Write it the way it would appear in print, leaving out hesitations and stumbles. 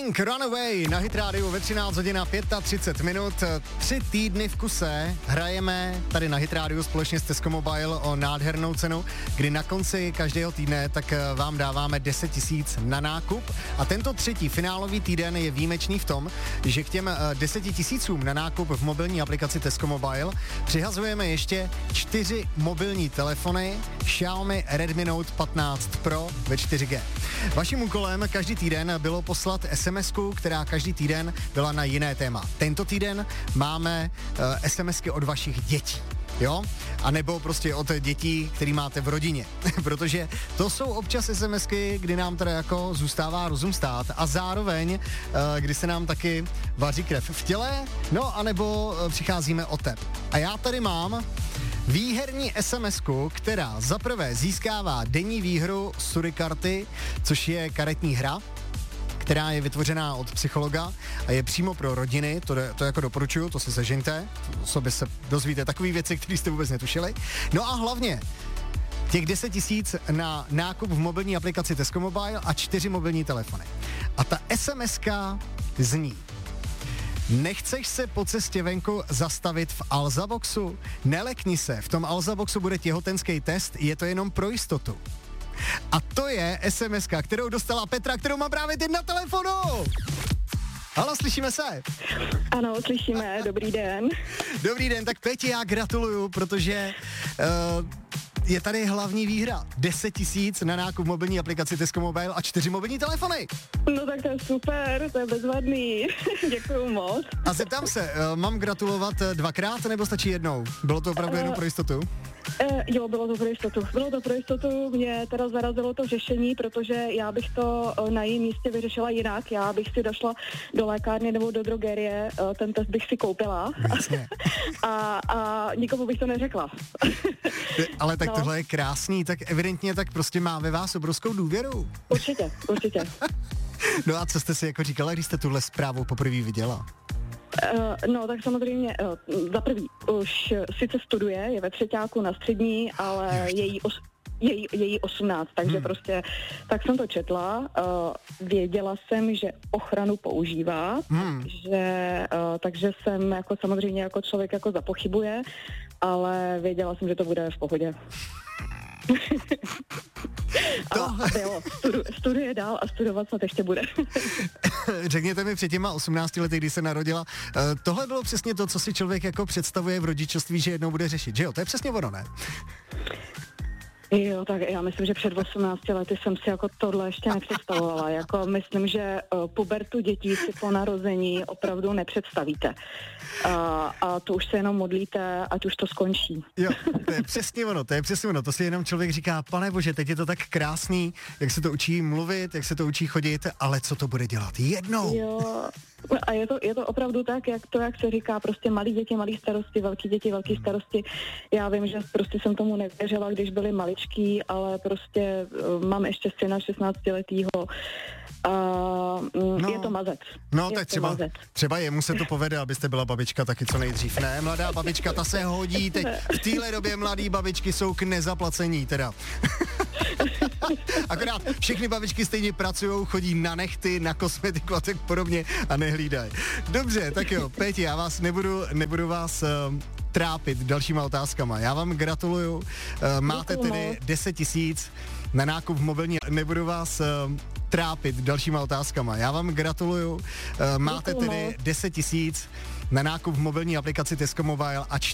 Pink, Runaway na Hit Radio ve 13 hodin a 35 minut. 3 týdny v kuse hrajeme tady na Hit Radio společně s Tesco Mobile o nádhernou cenu, kdy na konci každého týdne tak vám dáváme 10 000 na nákup. A tento třetí finálový týden je výjimečný v tom, že k těm 10 000 na nákup v mobilní aplikaci Tesco Mobile přihazujeme ještě 4 mobilní telefony Xiaomi Redmi Note 15 Pro ve 4G. Vaším úkolem každý týden bylo poslat SMS-ku, která každý týden byla na jiné téma. Tento týden máme SMSky od vašich dětí. Jo? A nebo prostě od dětí, který máte v rodině. Protože to jsou občas SMSky, kdy nám teda jako zůstává rozum stát a zároveň, kdy se nám taky vaří krev v těle, no anebo přicházíme o tep. A já tady mám výherní SMSku, která zaprvé získává denní výhru Surikarty, což je karetní hra, která je vytvořená od psychologa a je přímo pro rodiny, to jako doporučuju, to si sežeňte, o sobě se dozvíte takové věci, které jste vůbec netušili. No a hlavně těch 10 000 na nákup v mobilní aplikaci Tesco Mobile a 4 mobilní telefony. A ta SMSka zní: nechceš se po cestě venku zastavit v Alzaboxu? Nelekni se, v tom Alzaboxu bude těhotenský test, je to jenom pro jistotu. A to je SMSka, kterou dostala Petra, kterou mám právě teď na telefonu. Halo, slyšíme se? Ano, slyšíme, dobrý den. Dobrý den, tak Peti, já gratuluju, protože je tady hlavní výhra. 10 000 na nákup mobilní aplikaci Tesco Mobile a 4 mobilní telefony. No tak to je super, to je bezvadný. Děkuju moc. A zeptám se, mám gratulovat dvakrát nebo stačí jednou? Bylo to opravdu jenom pro jistotu? Jo, bylo to pro jistotu. Bylo to pro jistotu, mě teda zarazilo to řešení, protože já bych to na jejím místě vyřešila jinak. Já bych si došla do lékárny nebo do drogerie, ten test bych si koupila a nikomu bych to neřekla. Ale tak tohle je krásný, tak evidentně tak prostě má ve vás obrovskou důvěru. Určitě. No a co jste si jako říkala, když jste tuhle zprávu poprvé viděla? No tak samozřejmě za prvý už sice studuje, je ve třeťáku na střední, ale její 18, takže prostě tak jsem to četla, věděla jsem, že ochranu používá, takže jsem jako samozřejmě jako člověk jako zapochybuje, ale věděla jsem, že to bude v pohodě. Studuje dál a studovat snad ještě bude. Řekněte mi před těma 18 lety, kdy se narodila, tohle bylo přesně to, co si člověk jako představuje v rodičovství, že jednou bude řešit, že jo? To je přesně ono, ne? Jo, tak já myslím, že před 18 lety jsem si jako tohle ještě nepředstavovala. Jako myslím, že pubertu dětí si po narození opravdu nepředstavíte. A to už se jenom modlíte, ať už to skončí. Jo, to je přesně ono. To si jenom člověk říká, pane bože, teď je to tak krásný, jak se to učí mluvit, jak se to učí chodit, ale co to bude dělat jednou? Jo, a je to opravdu tak, jak se říká, prostě malí děti, malí starosti, velký děti, velký starosti. Já vím, že prostě jsem tomu nevěřila, když byli maličký, ale prostě mám ještě syna 16letýho a je to mazec. No tak třeba jemu se to povede, abyste byla babička taky co nejdřív. Ne, mladá babička, ta se hodí teď. V téhle době mladý babičky jsou k nezaplacení teda. Akorát všechny babičky stejně pracujou, chodí na nechty, na kosmetiku a tak podobně a nehlídají. Dobře, tak jo, Péti, já vás nebudu vás trápit dalšíma otázkama. Já vám gratuluju, máte tedy 10 000 na nákup mobilní, nebudu vás trápit dalšíma otázkama. Já vám gratuluju, máte tedy 10 000 na nákup v mobilní aplikaci Tesco Mobile a